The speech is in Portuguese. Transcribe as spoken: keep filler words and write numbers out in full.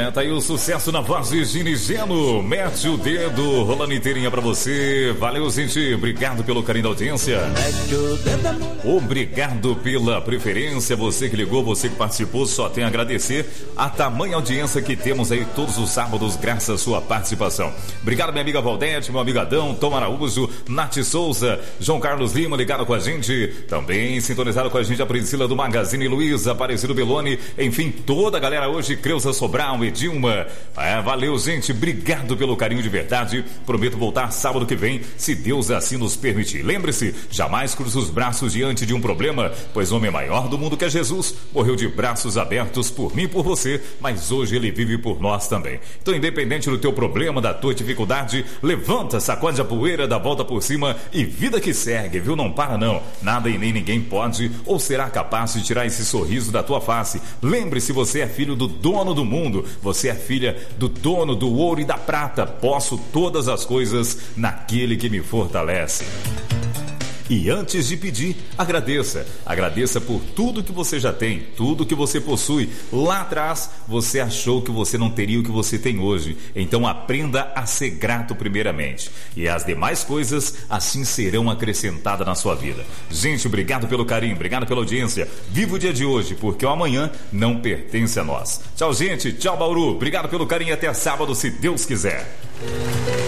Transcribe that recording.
É, tá aí o sucesso na voz de Gini Geno. Mete o dedo, rolando inteirinha pra você. Valeu, gente. Obrigado pelo carinho da audiência. Obrigado pela preferência. Você que ligou, você que participou, só tem a agradecer a tamanha audiência que temos aí todos os sábados, graças à sua participação. Obrigado, minha amiga Valdete, meu amigo Adão, Tom Araújo, Nath Souza, João Carlos Lima ligado com a gente. Também sintonizado com a gente a Priscila do Magazine Luiza, Aparecido Beloni, enfim, toda a galera hoje, Creuza Sobral, Edilma. É, valeu, gente. Obrigado pelo carinho de verdade. Prometo voltar sábado que vem, se Deus assim nos permitir. Lembre-se, jamais cruze os braços diante de um problema, pois o homem maior do mundo que é Jesus morreu de braços abertos por mim e por você, mas hoje ele vive por nós também. Então, independente do teu problema, da tua dificuldade, levanta, sacode a poeira, dá a volta por cima e vida que segue, viu? Não para não. Nada e nem ninguém pode ou será capaz de tirar esse sorriso da tua face. Lembre-se, você é filho do dono do mundo, você é filha do dono do ouro e da prata. Posso todas as coisas naquele que me fortalece. E antes de pedir, agradeça. Agradeça por tudo que você já tem, tudo que você possui. Lá atrás, você achou que você não teria o que você tem hoje. Então aprenda a ser grato primeiramente. E as demais coisas assim serão acrescentadas na sua vida. Gente, obrigado pelo carinho, obrigado pela audiência. Viva o dia de hoje, porque o amanhã não pertence a nós. Tchau, gente. Tchau, Bauru. Obrigado pelo carinho e até sábado, se Deus quiser.